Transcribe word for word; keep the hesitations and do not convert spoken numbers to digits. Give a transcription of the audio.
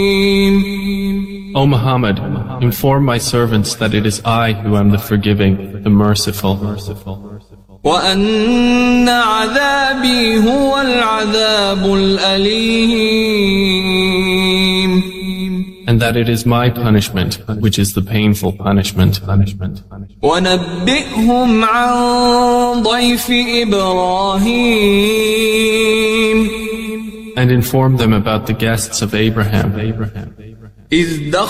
O Muhammad, inform my servants that it is I who am the forgiving, the merciful. وَأَنَّ عَذَابِي هُوَ الْعَذَابُ الْأَلِيمُ. And that it is my punishment, which is the painful punishment. وَنَبِّئْهُمْ عَنْ ضَيْفِ إِبْرَاهِيمَ. And inform them about the guests of Abraham. إِذْ